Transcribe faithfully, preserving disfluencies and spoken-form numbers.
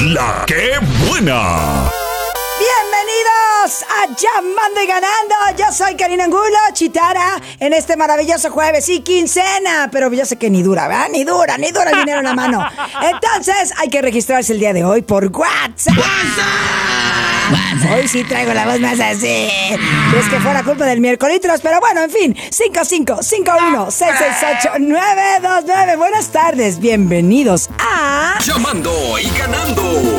La que buena. Bienvenidos a Llamando y Ganando. Yo soy Karina Angulo, Chitara, en este maravilloso jueves y quincena. Pero yo sé que ni dura, ¿verdad? Ni dura, ni dura el dinero en la mano. Entonces hay que registrarse el día de hoy por WhatsApp. Hoy sí traigo la voz más así. Es que fuera culpa del miércoles, pero bueno, en fin. cinco cinco cinco uno seis seis ocho nueve dos nueve. Buenas tardes, bienvenidos a Llamando y Ganando.